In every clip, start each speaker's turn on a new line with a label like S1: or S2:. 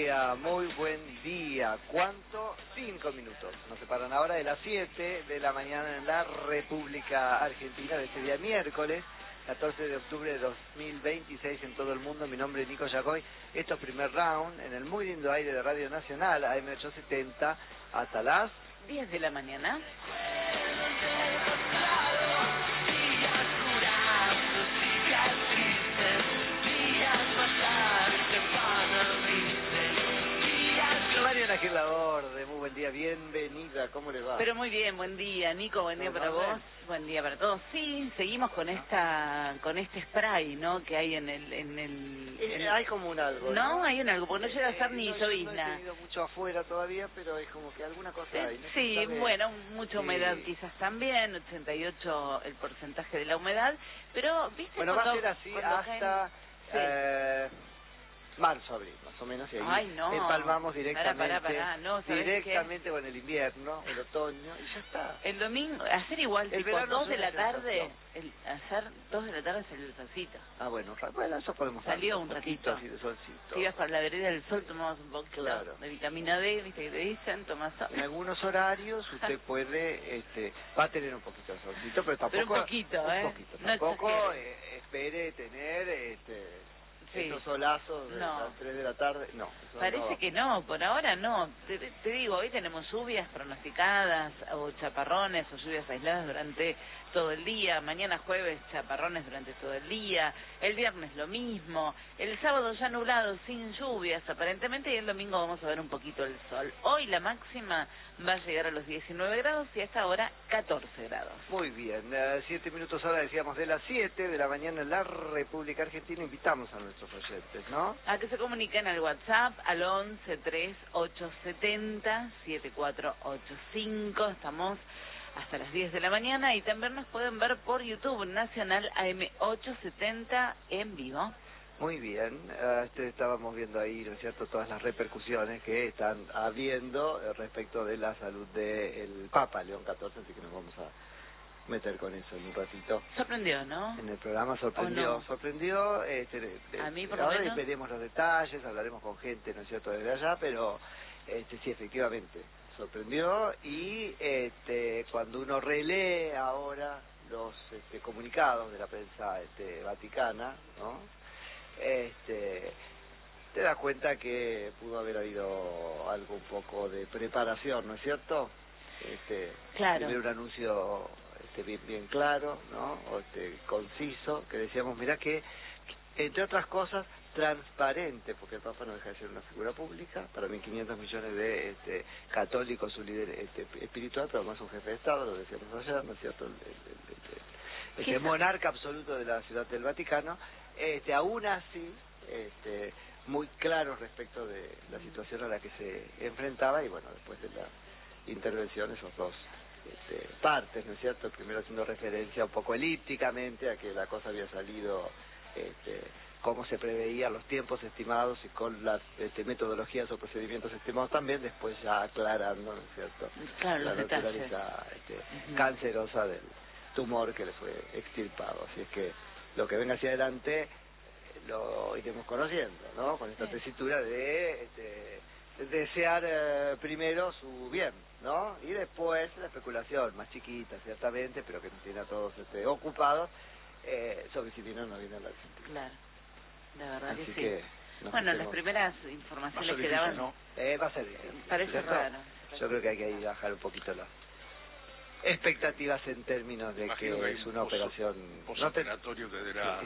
S1: muy buen día. ¿Cuánto? 5 minutos. Nos separan ahora de las 7 de la mañana en la República Argentina de este día miércoles, 14 de octubre de 2026 en todo el mundo. Mi nombre es Nico Yacoy. Esto es Primer Round en el muy lindo aire de Radio Nacional, AM870, hasta las
S2: 10 de la mañana.
S1: Mariana Gilador, de muy buen día, bienvenida, ¿cómo le va?
S2: Pero muy bien, buen día, Nico, buen día para vos, buen día para todos. Sí, seguimos con este spray, ¿no? Que hay en el
S1: hay como un algo,
S2: ¿no? Hay un algo, porque no llega a ser ni llovizna.
S1: No he tenido mucho afuera todavía, pero es como que alguna cosa hay, ¿no?
S2: Sí, bueno, mucha humedad quizás también, 88 el porcentaje de la humedad, pero, ¿viste?
S1: Bueno, va a ser así hasta marzo, abril, más o menos, y ahí empalmamos directamente,
S2: no,
S1: directamente con el invierno, el otoño, y ya está.
S2: El domingo, hacer igual,
S1: el
S2: tipo 2 de la tarde, hacer 2 de la tarde es el solcito.
S1: Ah, bueno, eso podemos
S2: salió un ratito,
S1: así de solcito.
S2: Si ibas para la vereda del sol, tomabas un poquito de vitamina D, viste que te dicen, tomás sol.
S1: En algunos horarios usted puede, va a tener un poquito de solcito, pero tampoco...
S2: Pero un poquito,
S1: tampoco espere tener, esos solazos de las 3 de la tarde, no.
S2: Parece que no, por ahora no. Te digo, hoy tenemos lluvias pronosticadas, o chaparrones, o lluvias aisladas durante todo el día. Mañana jueves, chaparrones durante todo el día. El viernes lo mismo. El sábado ya nublado, sin lluvias aparentemente, y el domingo vamos a ver un poquito el sol. Hoy la máxima va a llegar a los 19 grados y hasta ahora 14 grados.
S1: Muy bien, 7 minutos ahora, decíamos, de las 7 de la mañana en la República Argentina. Invitamos a nuestros oyentes, ¿no?
S2: A que se comuniquen al WhatsApp al 11-3870-7485. Estamos hasta las 10 de la mañana y también nos pueden ver por YouTube Nacional AM870 en vivo.
S1: Muy bien, estábamos viendo ahí, ¿no es cierto?, todas las repercusiones que están habiendo respecto de la salud del Papa León XIV, así que nos vamos a meter con eso en un ratito.
S2: Sorprendió, ¿no?
S1: En el programa sorprendió,
S2: a mí por lo
S1: ahora
S2: menos
S1: veremos los detalles, hablaremos con gente, ¿no es cierto?, desde allá, pero sí, efectivamente, sorprendió. Y cuando uno relee ahora los comunicados de la prensa vaticana, ¿no?, te das cuenta que pudo haber habido algo un poco de preparación, ¿no es cierto?
S2: Claro.
S1: Primero un anuncio bien claro, ¿no? O conciso, que decíamos, mirá que, entre otras cosas, transparente, porque el Papa no deja de ser una figura pública, para 1.500 millones de católicos, su líder espiritual, pero además un jefe de Estado, lo decíamos ayer, ¿no es cierto? El monarca absoluto de la Ciudad del Vaticano, aún así, muy claro respecto de la situación a la que se enfrentaba, y bueno, después de la intervención, esos dos partes, ¿no es cierto? Primero haciendo referencia un poco elípticamente a que la cosa había salido como se preveía, los tiempos estimados y con las metodologías o procedimientos estimados también, después ya aclarando, ¿no es cierto?, la naturaleza cancerosa del tumor que le fue extirpado. Así es que lo que venga hacia adelante lo iremos conociendo, ¿no?, con esta tesitura de desear primero su bien, ¿no?, y después la especulación, más chiquita ciertamente, pero que nos tiene a todos ocupados, sobre si viene o no viene a la Argentina.
S2: Claro, la verdad.
S1: Así
S2: que bueno, las primeras informaciones que daban,
S1: ¿no? Va a ser difícil.
S2: Parece raro.
S1: Yo creo que hay que bajar un poquito las expectativas en términos de que es una operación
S3: postoperatorio que deberá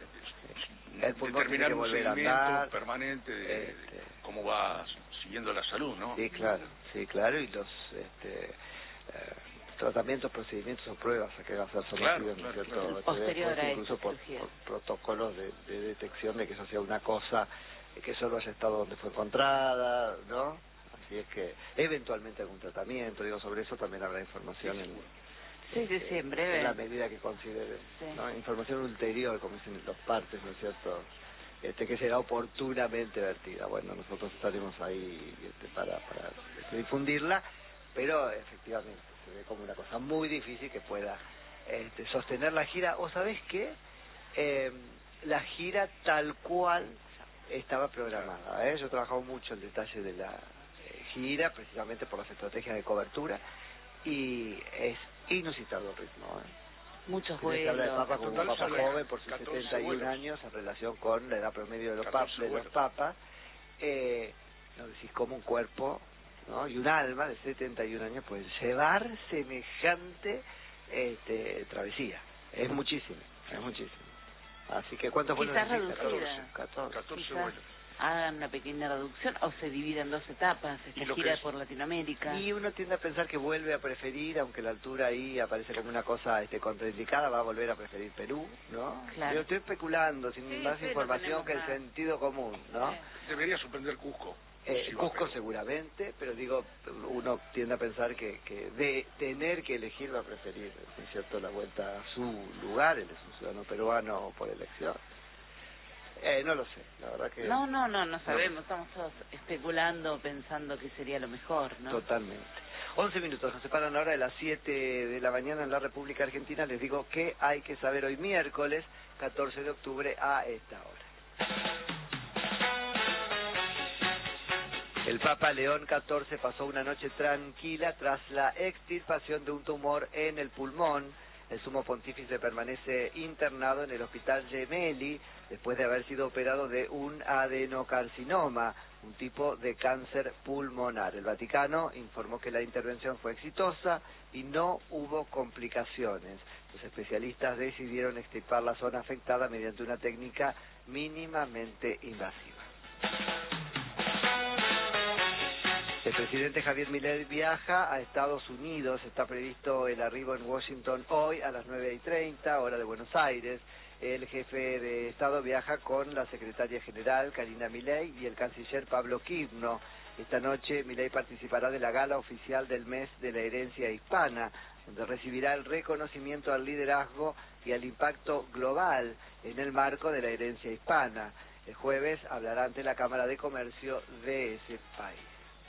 S1: el pulmón tiene que volver a andar
S3: permanente de cómo va siguiendo la salud, ¿no?
S1: Sí, claro, y los tratamientos, procedimientos o pruebas a que va a ser sometido, ¿no es cierto?
S2: Posterior a
S1: incluso por protocolos de detección de que eso sea una cosa que solo haya estado donde fue encontrada, ¿no? Así es que eventualmente algún tratamiento, sobre eso también habrá información
S2: en breve,
S1: en la medida que considere, ¿no? Información ulterior, como dicen los partes, ¿no es cierto?, que será oportunamente vertida. Bueno, nosotros estaremos ahí para difundirla, pero efectivamente se ve como una cosa muy difícil que pueda sostener la gira. ¿O sabés qué? La gira tal cual estaba programada. Yo he trabajado mucho el detalle de la gira, precisamente por las estrategias de cobertura, y es inusitado el ritmo.
S2: Muchos
S1: Se habla del Papa como un Papa
S3: sale
S1: joven por sus 71
S3: vuelos.
S1: años en relación con la edad promedio de los
S3: vuelos.
S1: papas. No decís como un cuerpo, ¿no? Y un alma de 71 años puede llevar semejante travesía. Es muchísimo, es muchísimo. Así que ¿cuántos vuelos
S2: Quizás
S1: necesitas?
S2: reducida.
S3: 14
S2: Quizás
S3: vuelos.
S2: hagan una pequeña reducción o se divida en 2 etapas,
S3: Y
S2: esta
S3: lo
S2: gira
S3: que es-
S2: por Latinoamérica.
S1: Y uno tiende a pensar que vuelve a preferir, aunque la altura ahí aparece como una cosa contraindicada, va a volver a preferir Perú, ¿no?
S2: Claro.
S1: Yo estoy especulando, sin
S2: Sí,
S1: más
S2: sí, lo
S1: información
S2: tenemos
S1: que el
S2: más.
S1: sentido común, ¿no?
S3: Debería suspender Cusco. Sí, va,
S1: Cusco
S3: pero-
S1: seguramente, pero digo, uno tiende a pensar que de tener que elegir va a preferir, ¿no es cierto?, la vuelta a su lugar. Él es un ciudadano peruano por elección. No lo sé, la verdad que...
S2: No sabemos, estamos todos especulando, pensando que sería lo mejor, ¿no?
S1: Totalmente. 11 minutos, nos separan ahora de las 7 de la mañana en la República Argentina. Les digo que hay que saber hoy miércoles 14 de octubre a esta hora. El Papa León XIV pasó una noche tranquila tras la extirpación de un tumor en el pulmón. El sumo pontífice permanece internado en el hospital Gemelli después de haber sido operado de un adenocarcinoma, un tipo de cáncer pulmonar. El Vaticano informó que la intervención fue exitosa y no hubo complicaciones. Los especialistas decidieron extirpar la zona afectada mediante una técnica mínimamente invasiva. El presidente Javier Milei viaja a Estados Unidos. Está previsto el arribo en Washington hoy a las 9:30, hora de Buenos Aires. El jefe de Estado viaja con la secretaria general, Karina Milei, y el canciller Pablo Quirno. Esta noche Milei participará de la gala oficial del mes de la herencia hispana, donde recibirá el reconocimiento al liderazgo y al impacto global en el marco de la herencia hispana. El jueves hablará ante la Cámara de Comercio de ese país.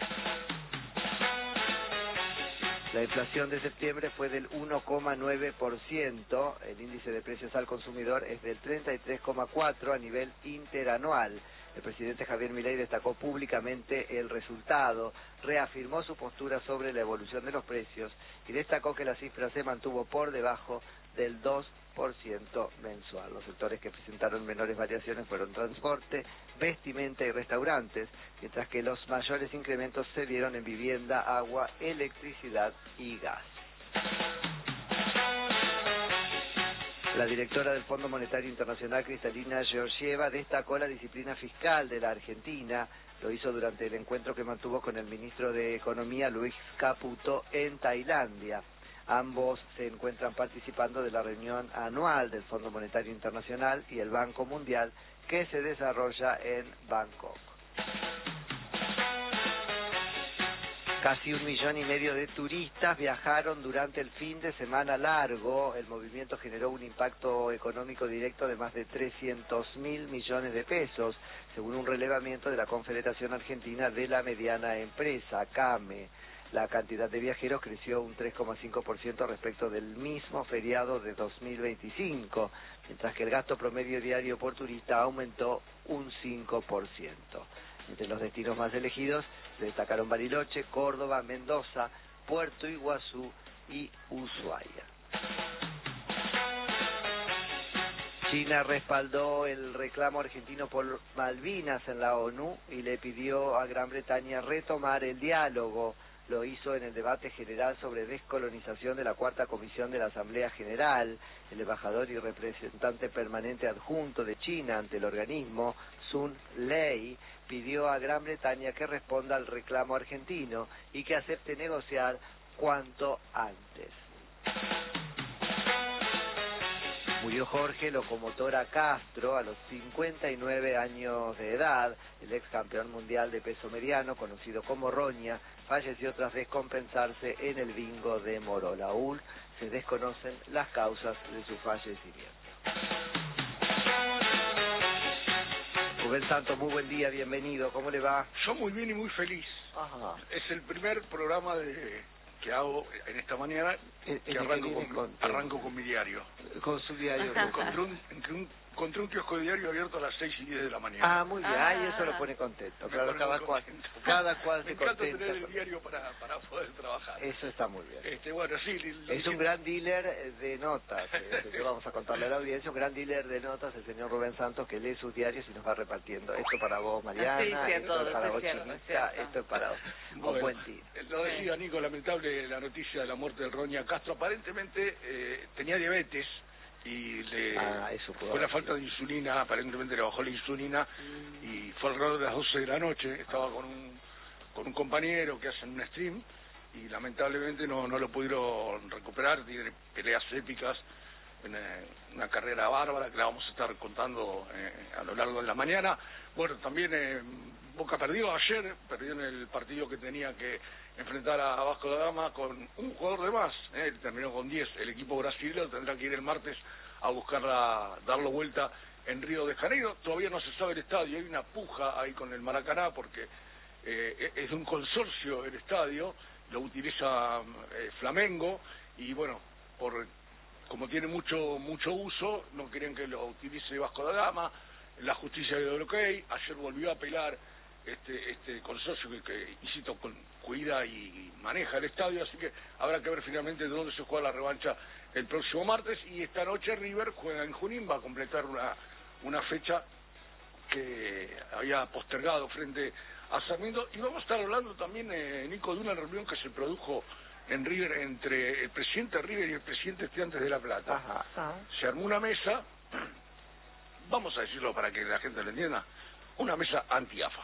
S1: La inflación de septiembre fue del 1,9%, el índice de precios al consumidor es del 33,4% a nivel interanual. El presidente Javier Milei destacó públicamente el resultado, reafirmó su postura sobre la evolución de los precios y destacó que la cifra se mantuvo por debajo del 2% mensual. Los sectores que presentaron menores variaciones fueron transporte, vestimenta y restaurantes, mientras que los mayores incrementos se dieron en vivienda, agua, electricidad y gas. La directora del Fondo Monetario Internacional, Kristalina Georgieva, destacó la disciplina fiscal de la Argentina. Lo hizo durante el encuentro que mantuvo con el ministro de Economía, Luis Caputo, en Tailandia. Ambos se encuentran participando de la reunión anual del Fondo Monetario Internacional y el Banco Mundial, que se desarrolla en Bangkok. Casi 1,5 millones de turistas viajaron durante el fin de semana largo. El movimiento generó un impacto económico directo de más de 300.000 millones de pesos, según un relevamiento de la Confederación Argentina de la Mediana Empresa, CAME. La cantidad de viajeros creció un 3,5% respecto del mismo feriado de 2025, mientras que el gasto promedio diario por turista aumentó un 5%. Entre los destinos más elegidos se destacaron Bariloche, Córdoba, Mendoza, Puerto Iguazú y Ushuaia. China respaldó el reclamo argentino por Malvinas en la ONU y le pidió a Gran Bretaña retomar el diálogo. Lo hizo en el debate general sobre descolonización de la Cuarta Comisión de la Asamblea General. El embajador y representante permanente adjunto de China ante el organismo, Sun Lei, pidió a Gran Bretaña que responda al reclamo argentino y que acepte negociar cuanto antes. Murió Jorge Locomotora Castro a los 59 años de edad. El ex campeón mundial de peso mediano, conocido como Roña, falleció tras descompensarse en el bingo de Morola. Aún se desconocen las causas de su fallecimiento. Rubén Santos, muy buen día, bienvenido, ¿cómo le va?
S3: Yo muy bien y muy feliz.
S1: Ajá.
S3: Es el primer programa que hago en esta mañana que arranco con mi diario.
S1: Con su diario.
S3: Encontré encontré un kiosco de diario abierto a las 6:10 de la mañana.
S1: Ah, muy bien, y eso lo pone contento. Claro, cada cual se contenta.
S3: Me encanta tener el diario para poder trabajar.
S1: Eso está muy bien.
S3: Bueno, sí.
S1: Es un gran dealer de notas, que vamos a contarle a la audiencia, un gran dealer de notas, el señor Rubén Santos, que lee sus diarios y nos va repartiendo. Esto para vos, Mariana, esto es para vos, Chinita, esto es para vos.
S3: Bueno,
S1: buen día.
S3: Lo decía Nico, lamentable la noticia de la muerte de Roña Castro. Aparentemente tenía diabetes y fue la falta de insulina, aparentemente le bajó la insulina y fue alrededor de las 12 de la noche. Estaba con un compañero que hacen un stream y lamentablemente no lo pudieron recuperar. Tiene peleas épicas, una carrera bárbara que la vamos a estar contando a lo largo de la mañana. Bueno, también Boca perdió ayer, perdió en el partido que tenía que enfrentar a Vasco da Gama con un jugador de más, terminó con 10. El equipo brasileño tendrá que ir el martes a darlo vuelta en Río de Janeiro. Todavía no se sabe el estadio, hay una puja ahí con el Maracaná porque es de un consorcio el estadio, lo utiliza Flamengo y bueno, como tiene mucho uso, no querían que lo utilice Vasco da Gama. La justicia dio el ok, ayer volvió a apelar este consorcio que Isito cuida y maneja el estadio, así que habrá que ver finalmente de dónde se juega la revancha el próximo martes. Y esta noche River juega en Junín, va a completar una fecha que había postergado frente a Sarmiento. Y vamos a estar hablando también, Nico, de una reunión que se produjo en River entre el presidente de River y el presidente de Estudiantes de La Plata. Se armó una mesa, vamos a decirlo para que la gente lo entienda, una mesa anti-AFA.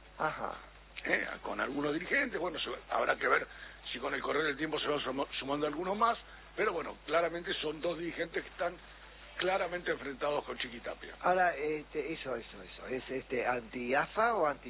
S3: Con algunos dirigentes. Bueno, habrá que ver si con el correr del tiempo se van sumando algunos más, pero bueno, claramente son dos dirigentes que están claramente enfrentados con Chiquitapia.
S1: Ahora, eso, ¿es anti-AFA o anti